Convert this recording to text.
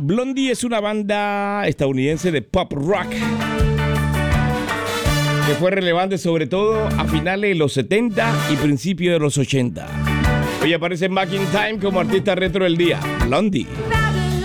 Blondie es una banda estadounidense de pop rock que fue relevante sobre todo a finales de los 70 y principios de los 80. Hoy aparece en Back in Time como artista retro del día, Blondie.